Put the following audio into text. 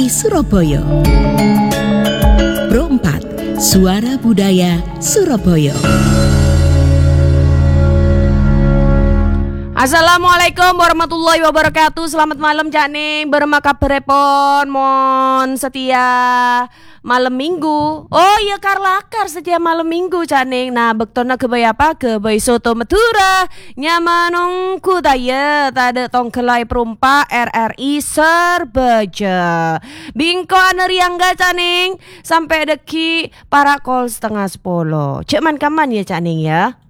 RRI Surabaya. Pro 4 Suara Budaya Surabaya. Assalamualaikum warahmatullahi wabarakatuh. Selamat malam Cak Ning. Berema kabar repon mon setia malam minggu. Oh iya karlakar setia malam minggu Cak Ning. Nah bektona kebay apa? Kebay soto Madura. Nyamanong kudaya tada tong kelai perumpa RRI Serbeja. Bingko aneriangga Cak Ning. Sampai deki para kol 9:30. Cek man kaman ya Cak Ning ya.